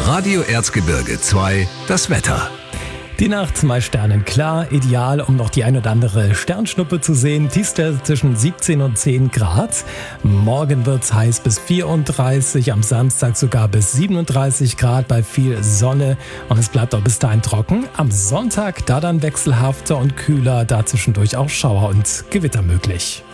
Radio Erzgebirge 2, das Wetter. Die Nacht meist sternenklar, ideal, um noch die ein oder andere Sternschnuppe zu sehen. Tiefstwerte zwischen 17 und 10 Grad. Morgen wird's heiß bis 34, am Samstag sogar bis 37 Grad bei viel Sonne. Und es bleibt auch bis dahin trocken. Am Sonntag da dann wechselhafter und kühler, da zwischendurch auch Schauer und Gewitter möglich.